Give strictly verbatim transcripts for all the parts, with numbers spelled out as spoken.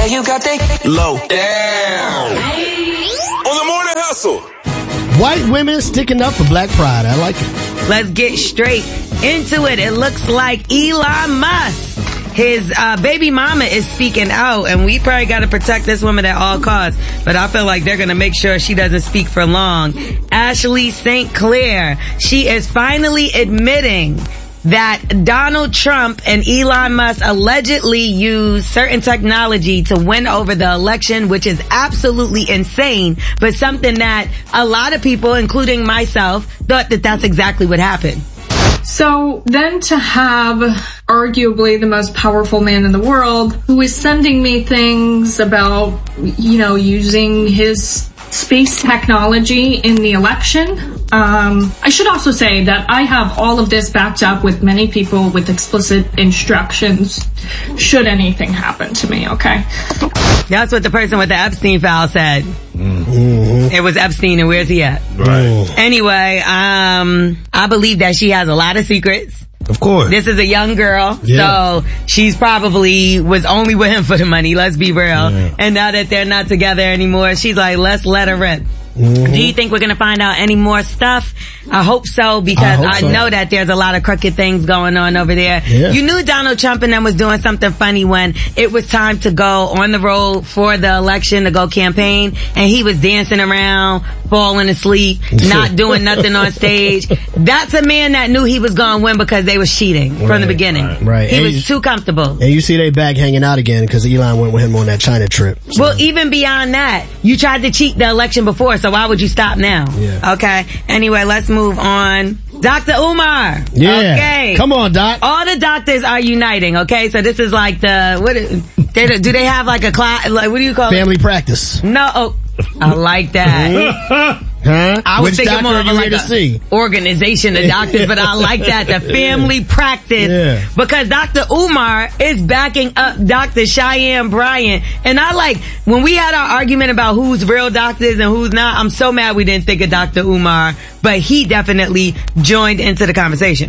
Yeah, you got that low down. On the Morning Hustle. White women sticking up for Black Pride. I like it. Let's get straight into it. It looks like Elon Musk, his uh, baby mama is speaking out, and we probably got to protect this woman at all costs, but I feel like they're going to make sure she doesn't speak for long. Ashley Saint Clair, she is finally admitting that Donald Trump and Elon Musk allegedly used certain technology to win over the election, which is absolutely insane, but something that a lot of people, including myself, thought that that's exactly what happened. So then to have arguably the most powerful man in the world who is sending me things about, you know, using his space technology in the election. Um, I should also say that I have all of this backed up with many people with explicit instructions should anything happen to me, okay? That's what the person with the Epstein file said. Mm-hmm. It was Epstein, and where's he at? Right. Anyway, um, I believe that she has a lot of secrets. Of course. This is a young girl, Yeah. so she's probably was only with him for the money, let's be real. Yeah. And now that they're not together anymore, she's like, let's let her rip. Mm-hmm. Do you think we're gonna find out any more stuff? I hope so, because I hope I so. know that there's a lot of crooked things going on over there. Yeah. You knew Donald Trump and them was doing something funny when it was time to go on the road for the election to go campaign, and he was dancing around, falling asleep, not doing nothing on stage. That's a man that knew he was gonna win because they was cheating from Right, the beginning. right, right. He And was you- too comfortable. And you see they back hanging out again because Elon went with him on that China trip. So. Well, even beyond that, you tried to cheat the election before, so why would you stop now? Yeah. Okay. Anyway, let's move on. Doctor Umar. Yeah. Okay. Come on, Doc. All the doctors are uniting, okay? So this is like the, what, is- they, do they have like a class, like, what do you call Family it? practice. No, oh, I like that. Huh? I was Which thinking doctor more are of you like here to a see? organization of doctors, but I like that, the family practice. Yeah. Because Doctor Umar is backing up Doctor Cheyenne Bryant. And I like, when we had our argument about who's real doctors and who's not, I'm so mad we didn't think of Doctor Umar, but he definitely joined into the conversation.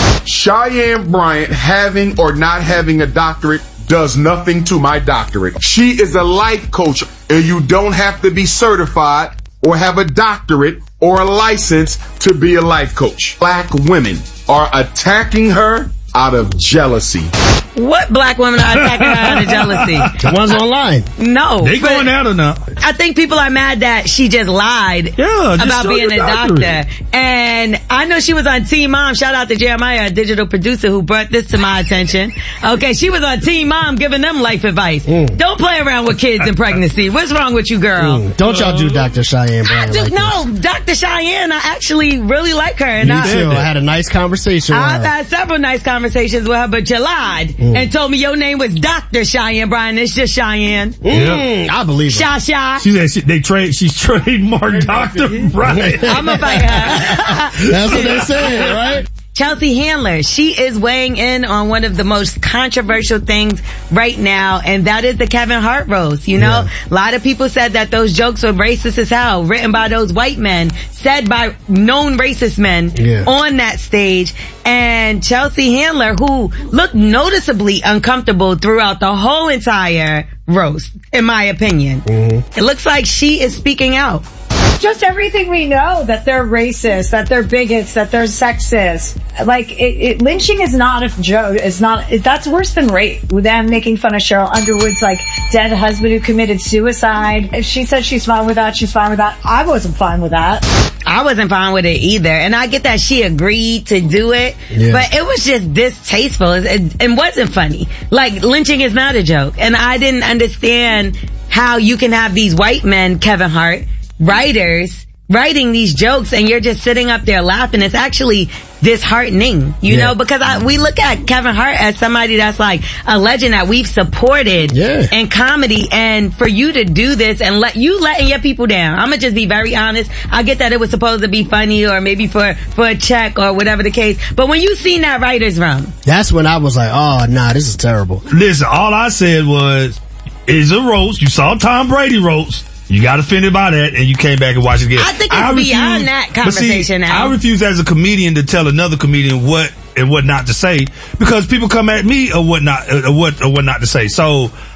Cheyenne Bryant having or not having a doctorate does nothing to my doctorate. She is a life coach, and you don't have to be certified or have a doctorate or a license to be a life coach. Black women are attacking her out of jealousy. What black women are attacking her out of jealousy? The ones online. No. They but going at her now. I think people are mad that she just lied Yeah, just about show being a your doctor. doctorate. And I know she was on Teen Mom. Shout out to Jeremiah, a digital producer who brought this to my attention. Okay, she was on Teen Mom giving them life advice. Mm. Don't play around with kids in pregnancy. What's wrong with you, girl? Mm. Don't y'all do Doctor Cheyenne I Bryant do like no, Doctor Cheyenne, I actually really like her. And Me I, too. I had a nice conversation with I've her. had several nice conversations with her, but you lied Mm. and told me your name was Doctor Cheyenne Bryant. It's just Cheyenne. Mm, I believe it. Sha Sha. She said she, they trade. She's trademarked Doctor Right. I'm gonna fight her. That's what they said, right? Chelsea Handler, she is weighing in on one of the most controversial things right now, and that is the Kevin Hart roast. You know, Yeah. a lot of people said that those jokes were racist as hell, written by those white men, said by known racist men Yeah. on that stage. And Chelsea Handler, who looked noticeably uncomfortable throughout the whole entire roast, in my opinion. Mm-hmm. It looks like she is speaking out. Just everything we know, that they're racist, that they're bigots, that they're sexist. Like, it, it, lynching is not a joke. It's not, it, that's worse than rape. With them making fun of Cheryl Underwood's, like, dead husband who committed suicide. If she said she's fine with that, she's fine with that. I wasn't fine with that. I wasn't fine with it either. And I get that she agreed to do it, Yeah. but it was just distasteful. It, it wasn't funny. Like, lynching is not a joke. And I didn't understand how you can have these white men, Kevin Hart, writers, writing these jokes, and you're just sitting up there laughing. It's actually disheartening, you Yeah. know, because I, we look at Kevin Hart as somebody that's like a legend that we've supported Yeah. in comedy, and for you to do this and let you letting your people down. I'm gonna just be very honest. I get that it was supposed to be funny or maybe for, for a check or whatever the case, but when you seen that writer's room, That's when I was like, oh, nah, this is terrible. Listen, all I said was, it's a roast. You saw Tom Brady roast. You got offended by that, and you came back and watched it again. I think it's beyond that but see, conversation now. I refuse as a comedian to tell another comedian what and what not to say, because people come at me or what not, or what or what not to say. So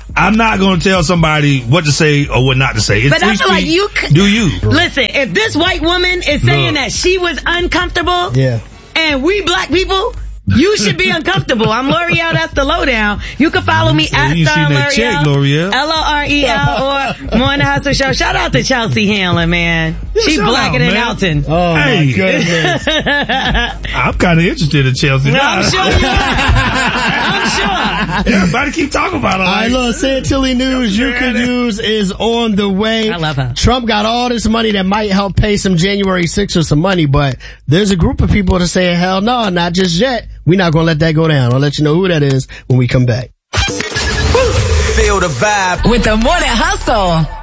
I'm not going to tell somebody what to say or what not to say. It's But I feel like speech. you c- do you. Listen, if this white woman is saying Look. that she was uncomfortable, Yeah. and we black people, you should be uncomfortable. I'm L'Oreal, that's the lowdown. You can follow me at you Star seen that check, L'Oreal. L O R E L, or More in the Hustle Show. Shout out to Chelsea Handler, man. Yeah, She shout blacker out, than man. Elton. Oh Hey. my goodness. I'm kind of interested in Chelsea. No, I'm sure you are. I'm sure. Everybody keep talking about it. All right, look, Santilli news you could use is on the way. I love her. Trump got all this money that might help pay some January sixth or some money, but there's a group of people that say, hell no, not just yet. We're not going to let that go down. I'll let you know who that is when we come back. Feel the vibe With the Morning Hustle.